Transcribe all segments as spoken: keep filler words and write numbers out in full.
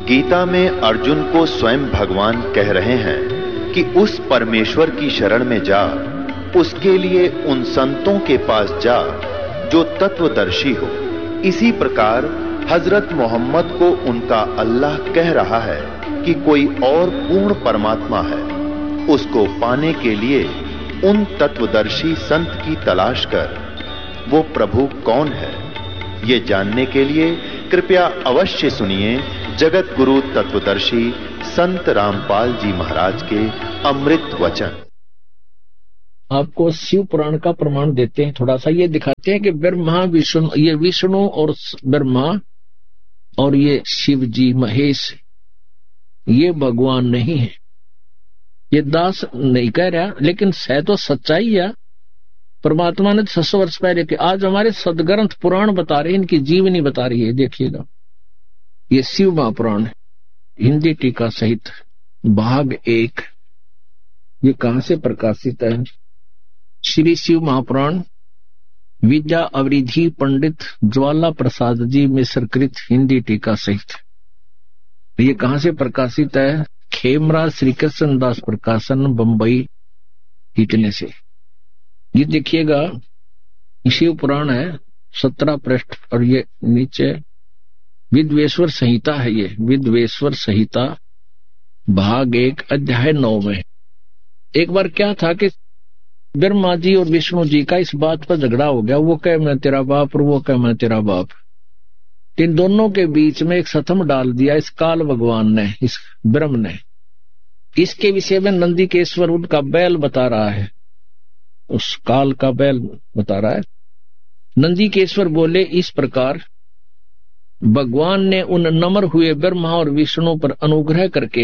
गीता में अर्जुन को स्वयं भगवान कह रहे हैं कि उस परमेश्वर की शरण में जा, उसके लिए उन संतों के पास जा जो तत्वदर्शी हो। इसी प्रकार हजरत मोहम्मद को उनका अल्लाह कह रहा है कि कोई और पूर्ण परमात्मा है, उसको पाने के लिए उन तत्वदर्शी संत की तलाश कर। वो प्रभु कौन है, ये जानने के लिए कृपया अवश्य सुनिए जगत गुरु तत्वदर्शी संत रामपाल जी महाराज के अमृत वचन। आपको शिव पुराण का प्रमाण देते हैं, थोड़ा सा ये दिखाते हैं कि ब्रह्मा विष्णु, ये विष्णु और ब्रह्मा और ये शिव जी महेश, ये भगवान नहीं है। ये दास नहीं कह रहा, लेकिन है तो सच्चाई है। परमात्मा ने छह सौ वर्ष पहले के, आज हमारे सदग्रंथ पुराण बता रहे हैं, इनकी जीवनी बता रही है। देखिएगा, ये शिव महापुराण हिंदी टीका सहित भाग एक, ये कहां से प्रकाशित है? श्री शिव महापुराण विद्या अवरिधि पंडित ज्वाला प्रसाद जी मिश्रकृत हिंदी टीका सहित। ये कहां से प्रकाशित है? खेमरा श्री कृष्ण दास प्रकाशन, बंबई, इतने से। ये देखिएगा, शिव पुराण है, सत्रह पृष्ठ, और ये नीचे विद्वेश्वर संहिता है। ये विद्वेश्वर संहिता भाग एक अध्याय नौ में। एक बार क्या था कि ब्रह्मा जी और विष्णु जी का इस बात पर झगड़ा हो गया। वो कहे मैं तेरा बाप और वो कहे मैं तेरा बाप। इन दोनों के बीच में एक सतम डाल दिया इस काल भगवान ने, इस ब्रह्म ने। इसके विषय में नंदिकेश्वर उनका बैल बता रहा है, उस काल का बैल बता रहा है। नंदिकेश्वर बोले इस प्रकार, भगवान ने उन नम्र हुए ब्रह्मा और विष्णु पर अनुग्रह करके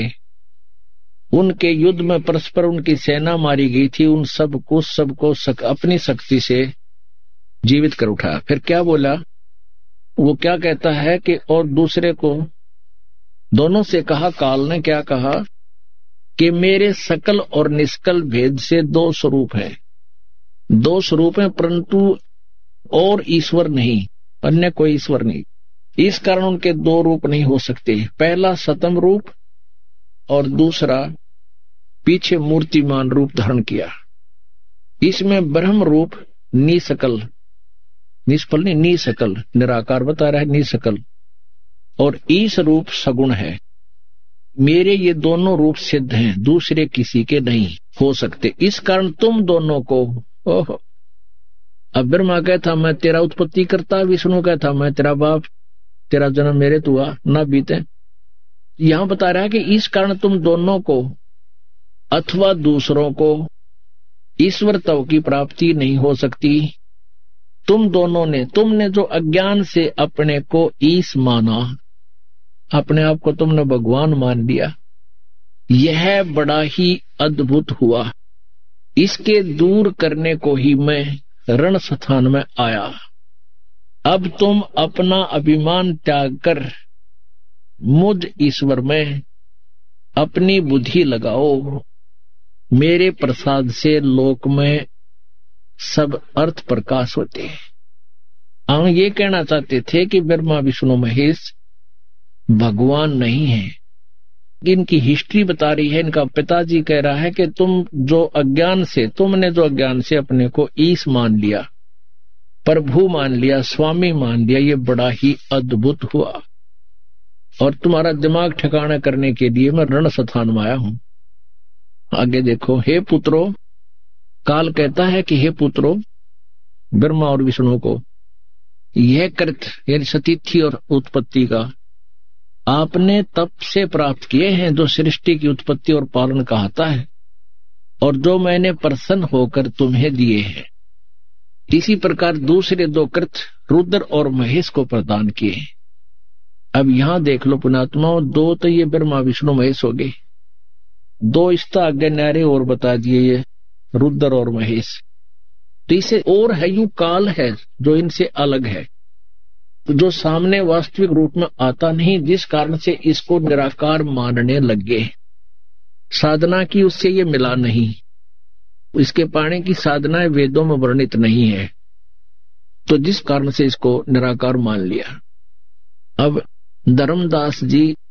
उनके युद्ध में परस्पर उनकी सेना मारी गई थी, उन सबको सबको सक, अपनी शक्ति से जीवित कर उठाया। फिर क्या बोला? वो क्या कहता है कि और दूसरे को, दोनों से कहा, काल ने क्या कहा कि मेरे सकल और निष्कल भेद से दो स्वरूप हैं, दो स्वरूप हैं, परंतु और ईश्वर नहीं, अन्य कोई ईश्वर नहीं। इस कारण उनके दो रूप नहीं हो सकते। पहला सतम रूप और दूसरा पीछे मूर्तिमान रूप धारण किया। इसमें ब्रह्म रूप निसकल, निष्फल नहीं, निसकल निराकार बता रहा है, निसकल, और ईश रूप सगुण है। मेरे ये दोनों रूप सिद्ध हैं, दूसरे किसी के नहीं हो सकते। इस कारण तुम दोनों को, ओहो, अब ब्रह्मा कहता मैं तेरा उत्पत्ति करता, विष्णु कहता मैं तेरा बाप, तेरा जन्म मेरे तो हुआ ना बीते। यहां बता रहा है कि इस कारण तुम दोनों को अथवा दूसरों को ईश्वर तव की प्राप्ति नहीं हो सकती। तुम दोनों ने, तुमने जो अज्ञान से अपने को ईश माना, अपने आप को तुमने भगवान मान लिया, यह बड़ा ही अद्भुत हुआ। इसके दूर करने को ही मैं रण स्थान में आया। अब तुम अपना अभिमान त्याग कर मुझ ईश्वर में अपनी बुद्धि लगाओ। मेरे प्रसाद से लोक में सब अर्थ प्रकाश होते हैं। हम ये कहना चाहते थे कि ब्रह्मा विष्णु महेश भगवान नहीं है। इनकी हिस्ट्री बता रही है। इनका पिताजी कह रहा है कि तुम जो अज्ञान से, तुमने जो अज्ञान से अपने को ईश मान लिया, प्रभु मान लिया, स्वामी मान लिया, ये बड़ा ही अद्भुत हुआ। और तुम्हारा दिमाग ठिकाना करने के लिए मैं रण स्थान में आया हूं। आगे देखो, हे पुत्रो, काल कहता है कि हे पुत्रो, ब्रह्मा और विष्णु को, यह कृत यानी सतीथि और उत्पत्ति का आपने तप से प्राप्त किए हैं, जो सृष्टि की उत्पत्ति और पालन कहता है, और जो मैंने प्रसन्न होकर तुम्हें दिए हैं। इसी प्रकार दूसरे दो कृत रुद्र और महेश को प्रदान किए। अब यहां देख लो पुणात्माओं, दो तो ये ब्रह्मा विष्णु महेश हो गए, दो इसका आगे न्यारे और बता दिए, ये रुद्र और महेश। तो इसे और है, यूं काल है जो इनसे अलग है, जो सामने वास्तविक रूप में आता नहीं, जिस कारण से इसको निराकार मानने लगे। साधना की उससे ये मिला नहीं, इसके पाने की साधनाएं वेदों में वर्णित नहीं है, तो जिस कारण से इसको निराकार मान लिया। अब धर्मदास जी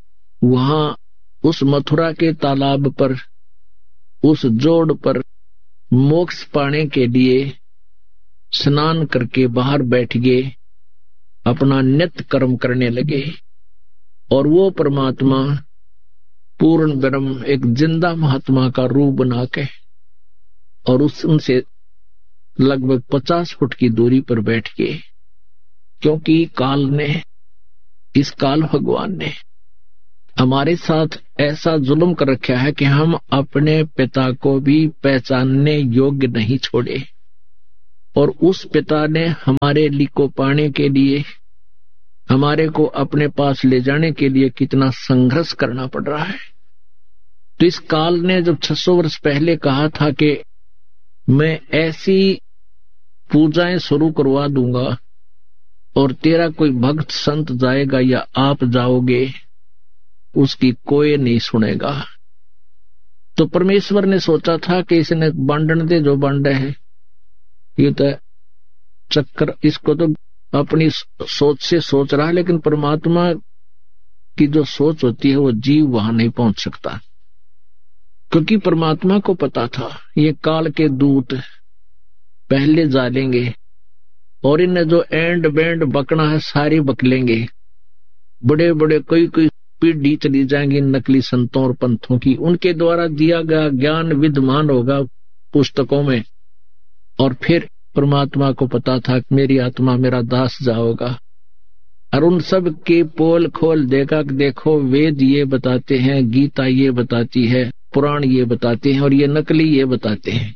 वहां उस मथुरा के तालाब पर, उस जोड़ पर मोक्ष पाने के लिए स्नान करके बाहर बैठ गए, अपना नित्य कर्म करने लगे। और वो परमात्मा पूर्ण ब्रह्म एक जिंदा महात्मा का रूप बना के और उससे लगभग पचास फुट की दूरी पर बैठ गए, क्योंकि काल ने, इस काल भगवान ने हमारे साथ ऐसा जुल्म कर रखा है कि हम अपने पिता को भी पहचानने योग्य नहीं छोड़े। और उस पिता ने हमारे लिए को पाने के लिए, हमारे को अपने पास ले जाने के लिए कितना संघर्ष करना पड़ रहा है। तो इस काल ने जब छह सौ वर्ष पहले कहा था कि मैं ऐसी पूजाएं शुरू करवा दूंगा और तेरा कोई भक्त संत जाएगा या आप जाओगे, उसकी कोई नहीं सुनेगा। तो परमेश्वर ने सोचा था कि इसने बांटन दे जो बांटे है, ये तो चक्कर, इसको तो अपनी सोच से सोच रहा है, लेकिन परमात्मा की जो सोच होती है वो जीव वहां नहीं पहुंच सकता, क्योंकि परमात्मा को पता था ये काल के दूत पहले जा लेंगे और इन्हें जो एंड बैंड बकना है सारी बक लेंगे। बड़े बड़े कोई कोई पीढ़ी चली जाएंगी नकली संतों और पंथों की, उनके द्वारा दिया गया ज्ञान विद्यमान होगा पुस्तकों में। और फिर परमात्मा को पता था कि मेरी आत्मा मेरा दास जाओगा, और उन सब के पोल खोल देखा कि देखो वेद ये बताते हैं, गीता ये बताती है, पुराण ये बताते हैं और ये नकली ये बताते हैं।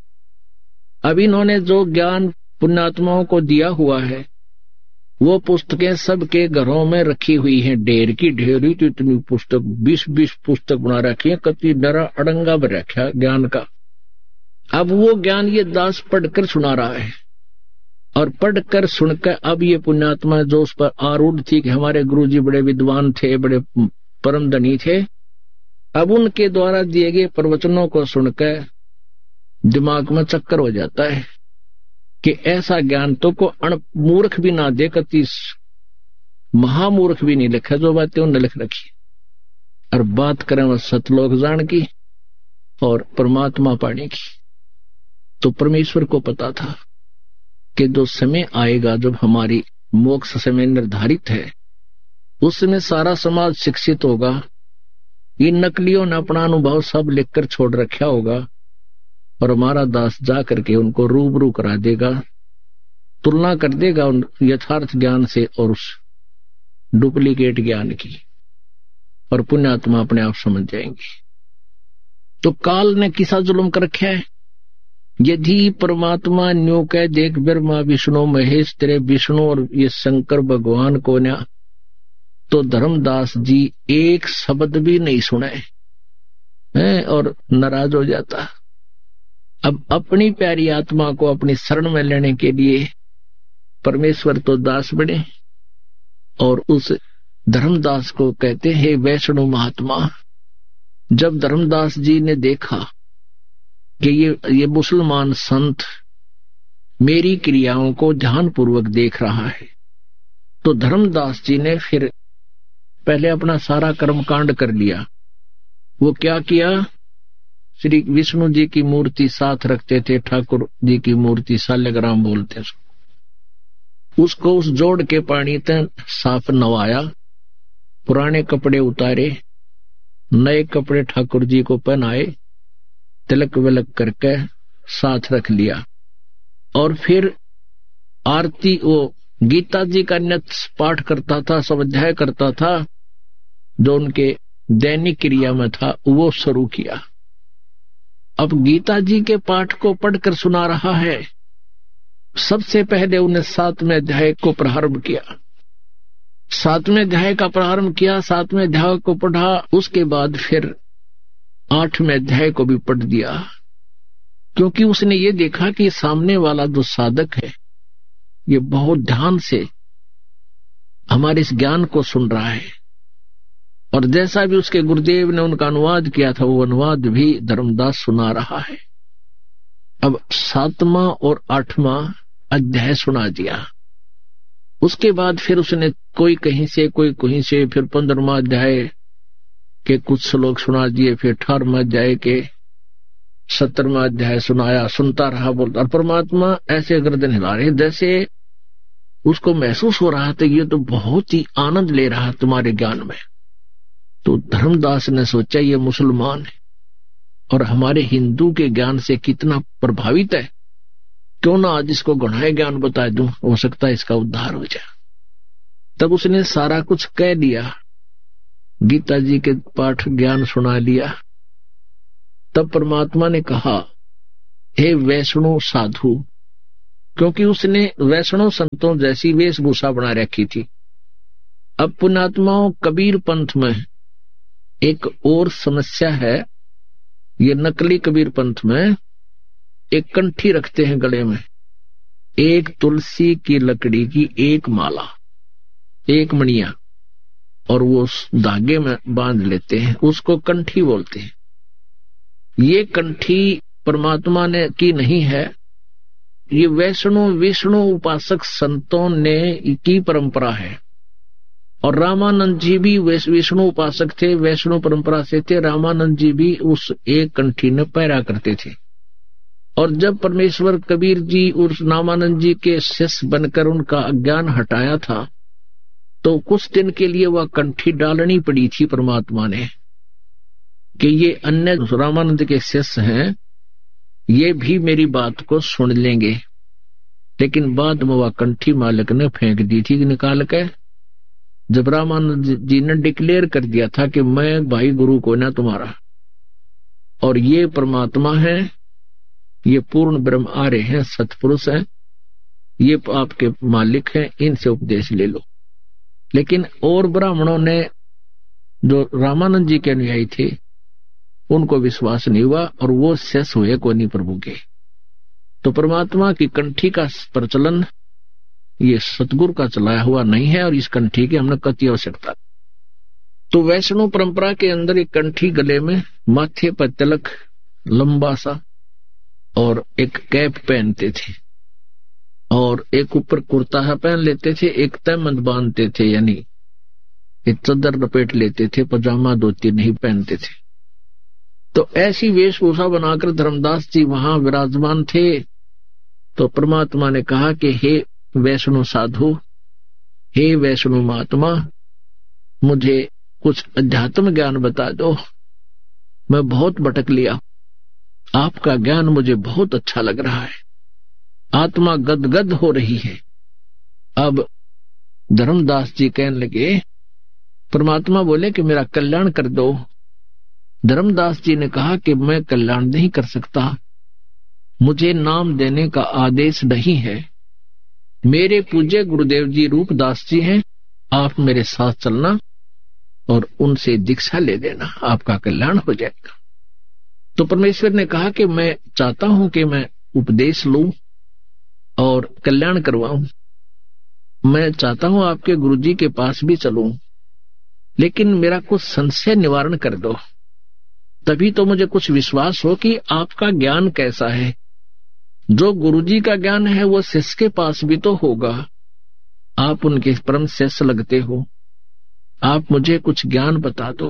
अब इन्होंने जो ज्ञान पुण्यात्माओं को दिया हुआ है वो पुस्तकें सबके घरों में रखी हुई हैं, ढेर की ढेरी। तो इतनी पुस्तक, बीस बीस पुस्तक बना रखी है, कति डरा अड़ंगा भर रखा ज्ञान का। अब वो ज्ञान ये दास पढ़कर सुना रहा है, और पढ़कर सुनकर अब ये पुण्यात्मा जो उस पर आरूढ़ थी कि हमारे गुरुजी बड़े विद्वान थे, बड़े परम धनी थे, अब उनके द्वारा दिए गए प्रवचनों को सुनकर दिमाग में चक्कर हो जाता है कि ऐसा ज्ञान तो को अणमूर्ख भी ना दे, कति महामूर्ख भी नहीं लिखा जो बातें उन्होंने लिख रखी। और बात करें वो सतलोक जान की और परमात्मा पाने की। तो परमेश्वर को पता था कि जो समय आएगा जब हमारी मोक्ष समय निर्धारित है, उस समय सारा समाज शिक्षित होगा। इन नकलियों ने अपना अनुभव सब लिखकर छोड़ रखा होगा और हमारा दास जा करके उनको रूबरू करा देगा, तुलना कर देगा उन यथार्थ ज्ञान से और उस डुप्लीकेट ज्ञान की, और पुण्यात्मा अपने आप समझ जाएंगे। तो काल ने किसा जुल्म कर रखा है? यदि परमात्मा न्यू कह देख ब्रह्मा विष्णु महेश तेरे विष्णु और ये शंकर भगवान को ना, तो धर्मदास जी एक शब्द भी नहीं सुने हैं और नाराज हो जाता। अब अपनी प्यारी आत्मा को अपनी शरण में लेने के लिए परमेश्वर तो दास बने, और उस धर्मदास को कहते हैं वैष्णव महात्मा। जब धर्मदास जी ने देखा कि ये ये मुसलमान संत मेरी क्रियाओं को ध्यानपूर्वक देख रहा है, तो धर्मदास जी ने फिर पहले अपना सारा कर्म कांड कर लिया। वो क्या किया? श्री विष्णु जी की मूर्ति साथ रखते थे, ठाकुर जी की मूर्ति साल्यग्राम बोलते हैं, उसको उस जोड़ के पानी से साफ नवाया, पुराने कपड़े उतारे, नए कपड़े ठाकुर जी को पहनाए, तिलक विलक करके साथ रख लिया। और फिर आरती, वो गीता जी का नित्य पाठ करता था, स्वाध्याय करता था, जो उनके दैनिक क्रिया में था, वो शुरू किया। अब गीता जी के पाठ को पढ़कर सुना रहा है। सबसे पहले उन्हें सातवें अध्याय को प्रारंभ किया, सातवें अध्याय का प्रारंभ किया, सातवें अध्याय को पढ़ा, उसके बाद फिर आठवें अध्याय को भी पढ़ दिया, क्योंकि उसने ये देखा कि सामने वाला जो साधक है ये बहुत ध्यान से हमारे इस ज्ञान को सुन रहा है, और जैसा भी उसके गुरुदेव ने उनका अनुवाद किया था वो अनुवाद भी धर्मदास सुना रहा है। अब सातवां और आठवां अध्याय सुना दिया, उसके बाद फिर उसने कोई कहीं से कोई कहीं से फिर पंद्रहवां अध्याय, के कुछ श्लोक सुना दिए, फिर अठारहवां अध्याय के सत्तरवां अध्याय सुनाया, सुनता रहा, बोलता। और परमात्मा ऐसे गर्दन हिला रहे जैसे उसको महसूस हो रहा था ये तो बहुत ही आनंद ले रहा तुम्हारे ज्ञान में। तो धर्मदास ने सोचा ये मुसलमान है और हमारे हिंदू के ज्ञान से कितना प्रभावित है, क्यों ना आज इसको गहराई ज्ञान बता दूं, हो सकता है इसका उद्धार हो जाए। तब उसने सारा कुछ कह दिया, गीता जी के पाठ ज्ञान सुना लिया। तब परमात्मा ने कहा, हे वैष्णव साधु, क्योंकि उसने वैष्णव संतों जैसी वेशभूषा बना रखी थी। अब पुण्यात्माओं, कबीर पंथ में एक और समस्या है। ये नकली कबीर पंथ में एक कंठी रखते हैं गले में, एक तुलसी की लकड़ी की एक माला, एक मणिया, और वो धागे में बांध लेते हैं, उसको कंठी बोलते हैं। ये कंठी परमात्मा ने की नहीं है, ये वैष्णव विष्णु उपासक संतों ने की परंपरा है। और रामानंद जी भी विष्णु उपासक थे, वैष्णव परंपरा से थे। रामानंद जी भी उस एक कंठी ने पहरा करते थे। और जब परमेश्वर कबीर जी उस रामानंद जी के शिष्य बनकर उनका अज्ञान हटाया था, तो कुछ दिन के लिए वह कंठी डालनी पड़ी थी परमात्मा ने, कि ये अन्य रामानंद के शिष्य हैं, ये भी मेरी बात को सुन लेंगे। लेकिन बाद में वह कंठी मालिक ने फेंक दी थी निकाल के, जब रामानंद जी ने डिक्लेयर कर दिया था कि मैं भाई गुरु को ना तुम्हारा, और ये परमात्मा है, ये पूर्ण ब्रह्म आर्य हैं, सतपुरुष हैं, ये आपके मालिक हैं, इनसे उपदेश ले लो। लेकिन और ब्राह्मणों ने, जो रामानंद जी के अनुयायी थे, उनको विश्वास नहीं हुआ और वो शेष हुए को नहीं प्रभु के। तो परमात्मा की कंठी का प्रचलन ये सतगुरु का चलाया हुआ नहीं है, और इस कंठी की हमने कति आवश्यकता। तो वैष्णव परंपरा के अंदर एक कंठी गले में, माथे पर तिलक लंबा सा, और एक कैप पहनते थे, और एक ऊपर कुर्ता पहन लेते थे, एक तहमद बांधते थे, यानी एक चादर लपेट लेते थे, पजामा धोती नहीं पहनते थे। तो ऐसी वेशभूषा बनाकर धर्मदास जी वहां विराजमान थे। तो परमात्मा ने कहा कि हे वैष्णव साधु, हे वैष्णव महात्मा, मुझे कुछ अध्यात्म ज्ञान बता दो, मैं बहुत भटक लिया, आपका ज्ञान मुझे बहुत अच्छा लग रहा है, आत्मा गदगद हो रही है। अब धर्मदास जी कहने लगे, परमात्मा बोले कि मेरा कल्याण कर दो। धर्मदास जी ने कहा कि मैं कल्याण नहीं कर सकता, मुझे नाम देने का आदेश नहीं है, मेरे पूज्य गुरुदेव जी रूपदास जी हैं, आप मेरे साथ चलना और उनसे दीक्षा ले देना, आपका कल्याण हो जाएगा। तो परमेश्वर ने कहा कि मैं चाहता हूं कि मैं उपदेश लूं और कल्याण करवाऊं, मैं चाहता हूं आपके गुरुजी के पास भी चलूं, लेकिन मेरा कुछ संशय निवारण कर दो, तभी तो मुझे कुछ विश्वास हो कि आपका ज्ञान कैसा है। जो गुरुजी का ज्ञान है वो शिष्य के पास भी तो होगा, आप उनके परम शिष्य लगते हो, आप मुझे कुछ ज्ञान बता दो,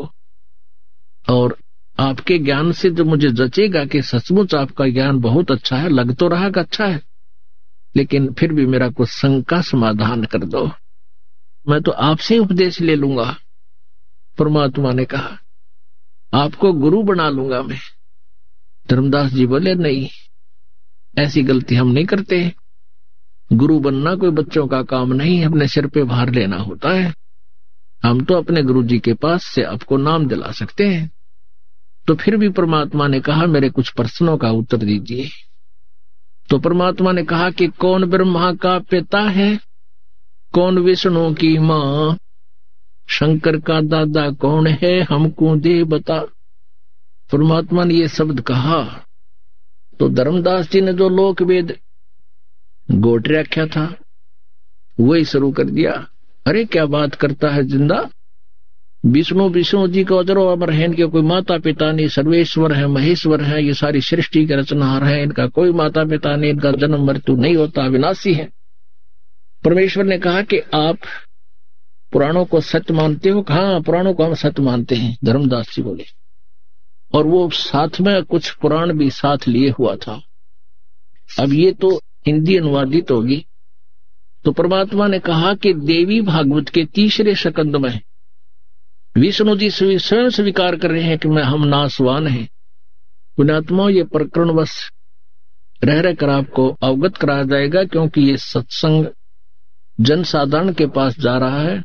और आपके ज्ञान से जो मुझे जचेगा कि सचमुच आपका ज्ञान बहुत अच्छा है, लग तो रहा कि अच्छा है, लेकिन फिर भी मेरा कुछ शंका समाधान कर दो, मैं तो आपसे उपदेश ले लूंगा। परमात्मा ने कहा, आपको गुरु बना लूंगा मैं। धर्मदास जी बोले, नहीं, ऐसी गलती हम नहीं करते, गुरु बनना कोई बच्चों का काम नहीं है, अपने सिर पे भार लेना होता है, हम तो अपने गुरु जी के पास से आपको नाम दिला सकते हैं। तो फिर भी परमात्मा ने कहा, मेरे कुछ प्रश्नों का उत्तर दीजिए। तो परमात्मा ने कहा कि कौन ब्रह्मा का पिता है, कौन विष्णु की माँ, शंकर का दादा कौन है, हमको दे बता। परमात्मा ने ये शब्द कहा तो धर्मदास जी ने जो लोक वेद गोट रखा था वही शुरू कर दिया। अरे क्या बात करता है जिंदा, विष्णु विष्णु जी को अजरो अमर है, इनके कोई माता पिता नहीं, सर्वेश्वर है, महेश्वर है, ये सारी सृष्टि के रचनहार है, इनका कोई माता पिता नहीं, इनका जन्म मृत्यु नहीं होता, विनाशी है। परमेश्वर ने कहा कि आप पुराणों को सत्य मानते हो? हाँ, पुराणों को हम सत्य मानते हैं, धर्मदास जी बोले। और वो साथ में कुछ पुराण भी साथ लिए हुआ था। अब ये तो हिंदी अनुवादित होगी। तो परमात्मा ने कहा कि देवी भागवत के तीसरे स्कंद में विष्णु जी स्वयं स्वीकार कर रहे हैं कि मैं हम नासवान हैं। पुण्यात्मा, ये प्रकरण बस रह रहकर आपको अवगत कराया जाएगा, क्योंकि ये सत्संग जनसाधारण के पास जा रहा है।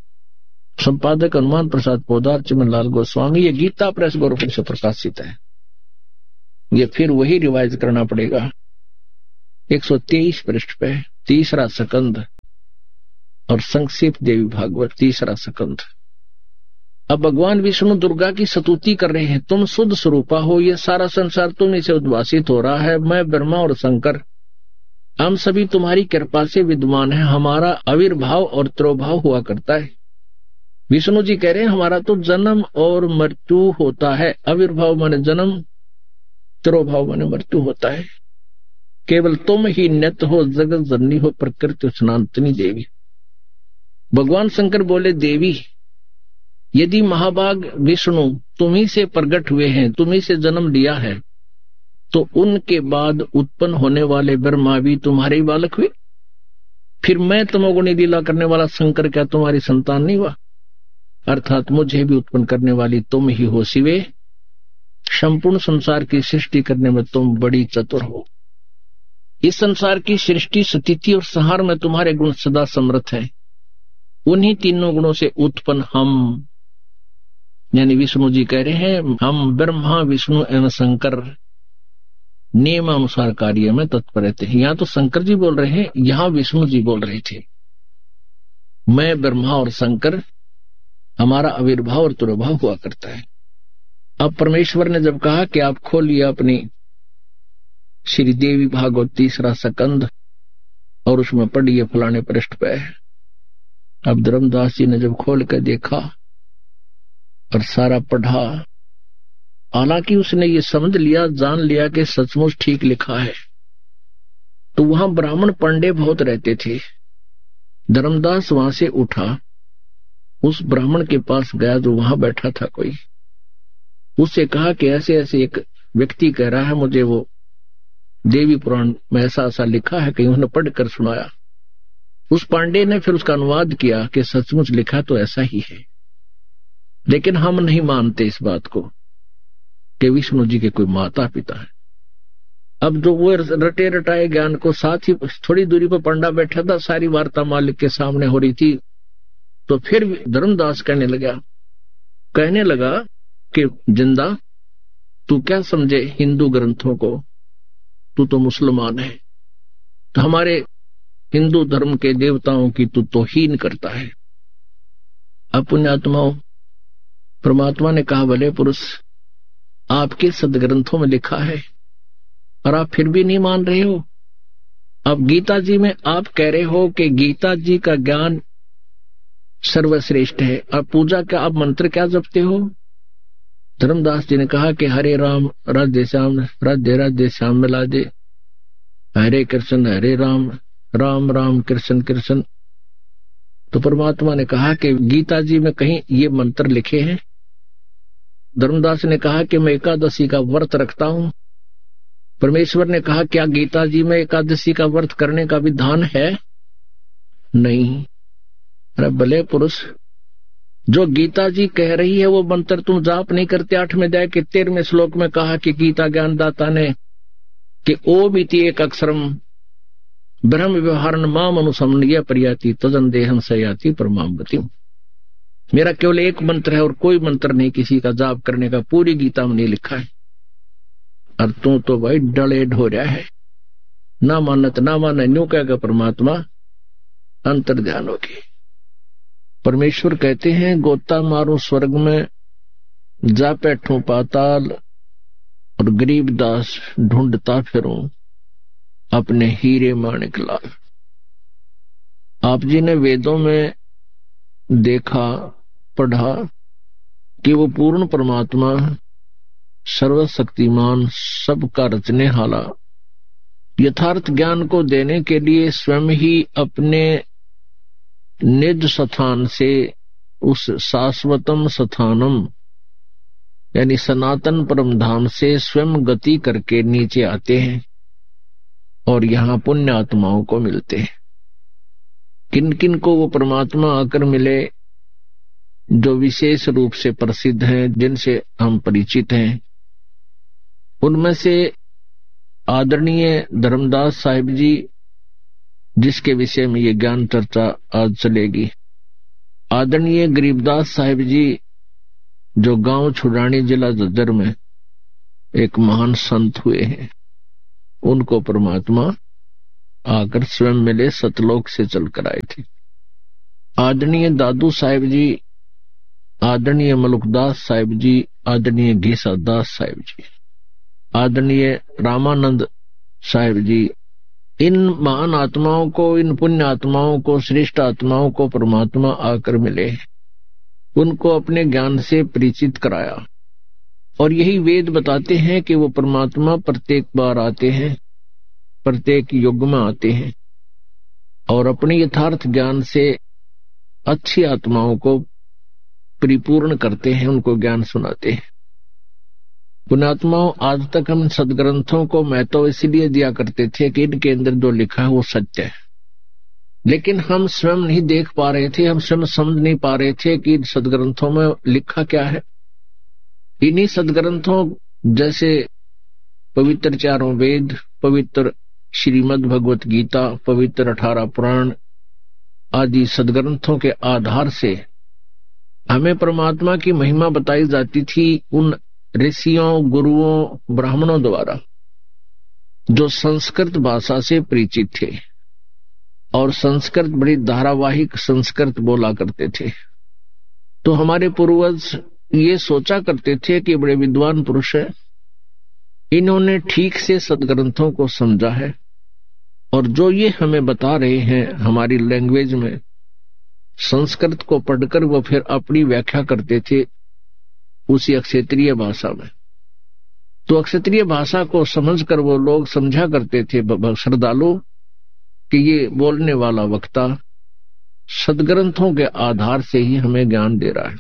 संपादक हनुमान प्रसाद पोदार, चिमनलाल गोस्वामी। ये गीता प्रेस गोरखपुर से प्रकाशित है। ये फिर वही रिवाइज करना पड़ेगा। एक सौ तेईस पृष्ठ पे तीसरा स्कंद और संक्षिप्त देवी भागवत तीसरा स्कंद। अब भगवान विष्णु दुर्गा की स्तुति कर रहे हैं। तुम शुद्ध स्वरूपा हो, ये सारा संसार तुम्हीं से उद्भासित हो रहा है। मैं ब्रह्मा और शंकर हम सभी तुम्हारी कृपा से विद्यमान है। हमारा आविर्भाव और तिरोभाव हुआ करता है। विष्णु जी कह रहे हैं हमारा तो जन्म और मृत्यु होता है। आविर्भाव माने जन्म, तिरोभाव माने मृत्यु होता है। केवल तुम ही नित्य हो, जगत जननी हो, प्रकृति सनातनी देवी। भगवान शंकर बोले, देवी यदि महाभाग विष्णु तुम्ही से प्रकट हुए हैं, तुम्ही से जन्म लिया है, तो उनके बाद उत्पन्न होने वाले ब्रह्मा भी तुम्हारे ही बालक हुए। फिर मैं तमोगुणी लीला करने वाला शंकर क्या तुम्हारी संतान नहीं हुआ? अर्थात मुझे भी उत्पन्न करने वाली तुम ही हो शिवे। संपूर्ण संसार की सृष्टि करने में तुम बड़ी चतुर हो। इस संसार की सृष्टि, स्थिति और संहार में तुम्हारे गुण सदा समर्थ हैं। उन्हीं तीनों गुणों से उत्पन्न हम, यानी विष्णु जी कह रहे हैं हम ब्रह्मा विष्णु एवं शंकर नियमानुसार कार्य में तत्पर रहते हैं। यहां तो शंकर जी बोल रहे हैं, यहां विष्णु जी बोल रहे थे। मैं ब्रह्मा और शंकर हमारा आविर्भाव और तिरोभाव हुआ करता है। अब परमेश्वर ने जब कहा कि आप खोलिए अपनी श्री देवी भागवत तीसरा स्कंद और उसमें पढ़िए फलाने पृष्ठ पे। अब धर्मदास जी ने जब खोल कर देखा और सारा पढ़ा, हालांकि उसने ये समझ लिया, जान लिया कि सचमुच ठीक लिखा है। तो वहां ब्राह्मण पंडे बहुत रहते थे। धर्मदास वहां से उठा, उस ब्राह्मण के पास गया जो वहां बैठा था कोई। उससे कहा कि ऐसे ऐसे एक व्यक्ति कह रहा है, मुझे वो देवी पुराण में ऐसा ऐसा लिखा है, कहीं उन्होंने पढ़कर सुनाया। उस पांडे ने फिर उसका अनुवाद किया कि सचमुच लिखा तो ऐसा ही है, लेकिन हम नहीं मानते इस बात को कि विष्णु जी के कोई माता पिता है। अब जो वो रटे रटाए ज्ञान को, साथ ही थोड़ी दूरी पर पंडा बैठा था, सारी वार्ता मालिक के सामने हो रही थी। तो फिर धर्मदास कहने लगा कहने लगा कि जिंदा, तू क्या समझे हिंदू ग्रंथों को? तू तो मुसलमान है, तो हमारे हिंदू धर्म के देवताओं की तू तौहीन करता है। अब पुण्यात्माओं, परमात्मा ने कहा, भले पुरुष आपके सदग्रंथों में लिखा है और आप फिर भी नहीं मान रहे हो। अब गीता जी में आप कह रहे हो कि गीता जी का ज्ञान सर्वश्रेष्ठ है, और पूजा का आप मंत्र क्या जपते हो? धर्मदास जी ने कहा कि हरे राम राधे श्याम राधे राधे श्याम मिला दे, हरे कृष्ण हरे राम राम राम कृष्ण कृष्ण। तो परमात्मा ने कहा कि गीता जी में कहीं ये मंत्र लिखे हैं? धर्मदास ने कहा कि मैं एकादशी का व्रत रखता हूं। परमेश्वर ने कहा, क्या गीता जी में एकादशी का व्रत करने का विधान है? नहीं। अरे भले पुरुष, जो गीता जी कह रही है वो मंत्र तुम जाप नहीं करते। आठवें अध्याय के तेरहवें श्लोक में कहा कि गीता ज्ञानदाता ने कि ओम इति एक अक्षरम ब्रह्म व्यवहारन माम अनुसमनीय प्रयाति तजन देहम सयाति परमामगति। मेरा केवल एक मंत्र है और कोई मंत्र नहीं किसी का जाप करने का, पूरी गीता में नहीं लिखा है। और तू तो भाई डलेड हो रहा है, ना मानत ना माना, न्यू कहेगा परमात्मा अंतर ध्यान होगी। परमेश्वर कहते हैं, गोता मारू स्वर्ग में, जा बैठूं पाताल, और गरीब दास ढूंढता फिरूं अपने हीरे माणिक लाल। आप जी ने वेदों में देखा पढ़ा कि वो पूर्ण परमात्मा सर्वशक्तिमान सबका रचने वाला यथार्थ ज्ञान को देने के लिए स्वयं ही अपने निज स्थान से उस शाश्वतम स्थानम यानी सनातन परम धाम से स्वयं गति करके नीचे आते हैं और यहाँ पुण्य आत्माओं को मिलते हैं। किन किन को वो परमात्मा आकर मिले? जो विशेष रूप से प्रसिद्ध हैं, जिनसे हम परिचित हैं। उनमें से आदरणीय धर्मदास साहिब जी, जिसके विषय में ये ज्ञान चर्चा आज चलेगी। आदरणीय गरीबदास साहिब जी, जो गांव छुड़ानी जिला झज्जर में एक महान संत हुए हैं। उनको परमात्मा आकर स्वयं मिले, सतलोक से चलकर आए थे। आदरणीय दादू साहिब जी, आदरणीय मलुकदास साहिब जी, आदरणीय घीसादास साहिब जी, आदरणीय रामानंद साहिब जी, इन महान आत्माओं को, इन पुण्य आत्माओं को, श्रेष्ठ आत्माओं को परमात्मा आकर मिले, उनको अपने ज्ञान से परिचित कराया। और यही वेद बताते हैं कि वो परमात्मा प्रत्येक बार आते हैं, प्रत्येक युग में आते हैं और अपने यथार्थ ज्ञान से अच्छी आत्माओं को परिपूर्ण करते हैं, उनको ज्ञान सुनाते हैं। पुण्यात्माओं, आज तक हम सदग्रंथों को महत्व इसलिए दिया करते थे कि इनके अंदर जो लिखा है वो सत्य है, लेकिन हम स्वयं नहीं देख पा रहे थे, हम स्वयं समझ नहीं पा रहे थे कि इन सदग्रंथों में लिखा क्या है। इन्हीं सदग्रंथों जैसे पवित्र चारों वेद, पवित्र श्रीमद् भगवत गीता, पवित्र अठारह पुराण आदि सदग्रंथों के आधार से हमें परमात्मा की महिमा बताई जाती थी उन ऋषियों, गुरुओं, ब्राह्मणों द्वारा जो संस्कृत भाषा से परिचित थे और संस्कृत बड़ी धारावाहिक संस्कृत बोला करते थे। तो हमारे पूर्वज ये सोचा करते थे कि बड़े विद्वान पुरुष है, इन्होंने ठीक से सदग्रंथों को समझा है और जो ये हमें बता रहे हैं हमारी लैंग्वेज में, संस्कृत को पढ़कर वो फिर अपनी व्याख्या करते थे उसी अक्षत्रिय भाषा में। तो अक्षत्रिय भाषा को समझकर वो लोग समझा करते थे श्रद्धालु कि ये बोलने वाला वक्ता सदग्रंथों के आधार से ही हमें ज्ञान दे रहा है।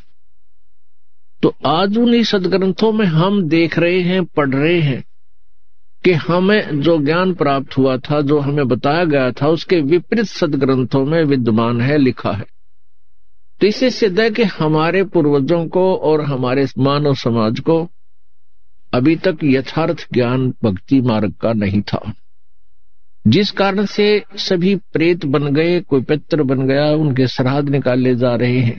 तो आज उन्हीं सदग्रंथों में हम देख रहे हैं, पढ़ रहे हैं कि हमें जो ज्ञान प्राप्त हुआ था, जो हमें बताया गया था, उसके विपरीत सदग्रंथों में विद्यमान है, लिखा है। तो इससे सिद्ध है कि हमारे पूर्वजों को और हमारे मानव समाज को अभी तक यथार्थ ज्ञान भक्ति मार्ग का नहीं था, जिस कारण से सभी प्रेत बन गए, कोई पितर बन गया, उनके श्राद्ध निकाले जा रहे हैं।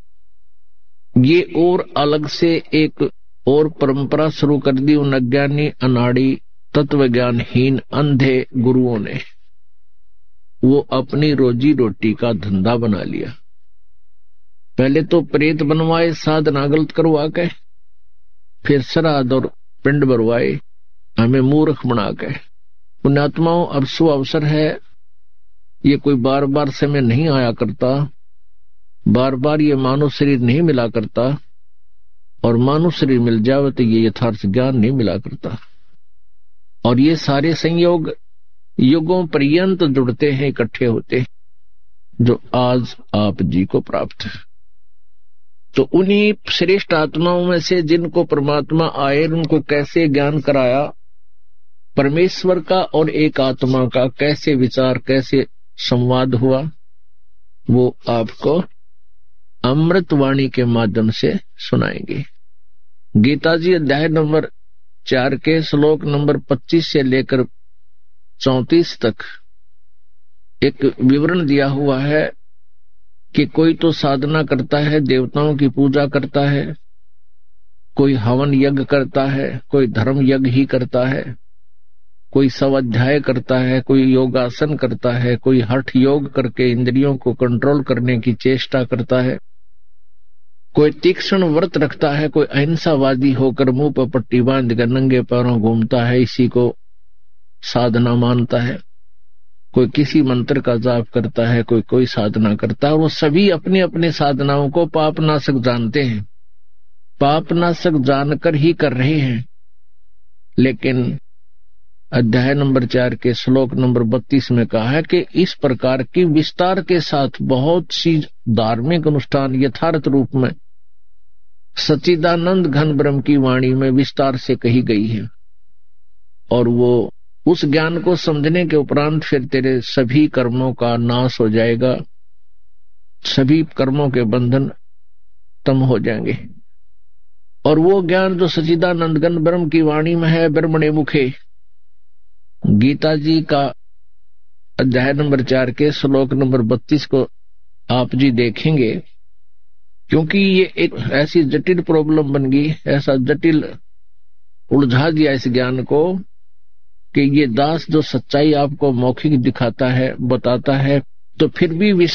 ये और अलग से एक और परंपरा शुरू कर दी उन अज्ञानी, अनाड़ी, तत्व ज्ञानहीन, अंधे गुरुओं ने। वो अपनी रोजी रोटी का धंधा बना लिया। पहले तो प्रेत बनवाए साधना गलत करवा के, फिर श्राद्ध और पिंड भरवाए हमें मूर्ख बना के। पुण्यात्माओं, अब सु अवसर है, ये कोई बार बार समय नहीं आया करता, बार बार ये मानव शरीर नहीं मिला करता, और मानव शरीर मिल जावे तो ये यथार्थ ज्ञान नहीं मिला करता। और ये सारे संयोग युगों पर्यंत जुड़ते हैं, इकट्ठे होते हैं, जो आज आप जी को प्राप्त है। तो उन्हीं श्रेष्ठ आत्माओं में से जिनको परमात्मा आए, उनको कैसे ज्ञान कराया, परमेश्वर का और एक आत्मा का कैसे विचार, कैसे संवाद हुआ, वो आपको अमृतवाणी के माध्यम से सुनाएंगे। गीता जी अध्याय नंबर चार के श्लोक नंबर पच्चीस से लेकर चौंतीस तक एक विवरण दिया हुआ है कि कोई तो साधना करता है, देवताओं की पूजा करता है, कोई हवन यज्ञ करता है, कोई धर्म यज्ञ ही करता है, कोई स्वाध्याय करता है, कोई योगासन करता है, कोई हठ योग करके इंद्रियों को कंट्रोल करने की चेष्टा करता है, कोई तीक्ष्ण व्रत रखता है, कोई अहिंसावादी होकर मुंह पर पट्टी बांध कर नंगे पैरों घूमता है, इसी को साधना मानता है, कोई किसी मंत्र का जाप करता है, कोई कोई साधना करता है। और वो सभी अपने अपने साधनाओं को पापनाशक जानते हैं, पापनाशक जानकर ही कर रहे हैं। लेकिन अध्याय नंबर चार के श्लोक नंबर बत्तीस में कहा है कि इस प्रकार की विस्तार के साथ बहुत सी धार्मिक अनुष्ठान यथार्थ रूप में सच्चिदानंद घन ब्रह्म की वाणी में विस्तार से कही गई है। और वो उस ज्ञान को समझने के उपरांत फिर तेरे सभी कर्मों का नाश हो जाएगा, सभी कर्मों के बंधन तम हो जाएंगे। और वो ज्ञान जो सच्चिदानंद घन ब्रह्म की वाणी में है, ब्रह्मणे मुखे, गीता जी का अध्याय नंबर चार के श्लोक नंबर बत्तीस को आप जी देखेंगे, क्योंकि ये एक ऐसी जटिल प्रॉब्लम बन गई, ऐसा जटिल उलझा दिया इस ज्ञान को कि ये दास जो सच्चाई आपको मौखिक दिखाता है, बताता है, तो फिर भी